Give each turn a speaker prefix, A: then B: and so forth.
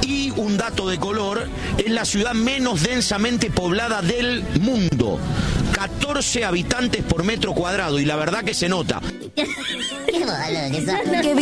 A: Y un dato de color, es la ciudad menos densamente poblada del mundo. 14 habitantes por metro cuadrado, y la verdad que se nota.
B: Qué boludo que sos.